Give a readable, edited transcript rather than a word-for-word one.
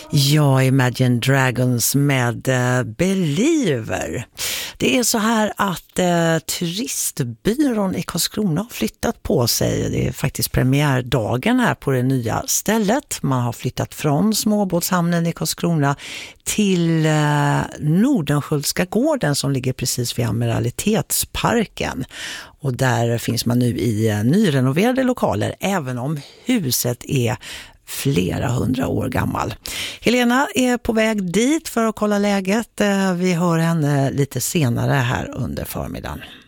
Ja, Imagine Dragons med Believer. Det är så här att turistbyrån i Karlskrona har flyttat på sig. Det är faktiskt premiärdagen här på det nya stället. Man har flyttat från småbåtshamnen i Karlskrona till Nordenskiöldska gården som ligger precis vid Amiralitetsparken. Och där finns man nu i nyrenoverade lokaler även om huset är flera hundra år gammal. Helena är på väg dit för att kolla läget. Vi hör henne lite senare här under förmiddagen.